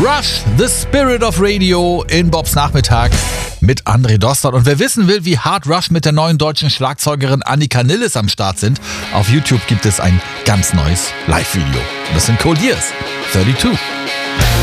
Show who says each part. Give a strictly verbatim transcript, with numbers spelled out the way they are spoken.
Speaker 1: Rush, The Spirit of Radio in Bobs Nachmittag mit André Dostert. Und wer wissen will, wie hart Rush mit der neuen deutschen Schlagzeugerin Annika Nilles am Start sind, auf YouTube gibt es ein ganz neues Live-Video. Das sind Cold Years, zweiunddreißig.